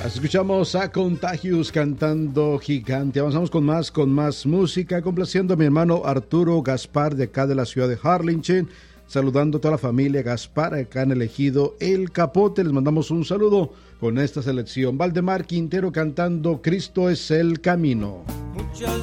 Escuchamos a Contagious cantando Gigante. Avanzamos con más música, complaciendo a mi hermano Arturo Gaspar de acá de la ciudad de Harlingen, saludando a toda la familia Gaspar acá en el ejido El Capote. Les mandamos un saludo con esta selección. Valdemar Quintero cantando Cristo es el camino.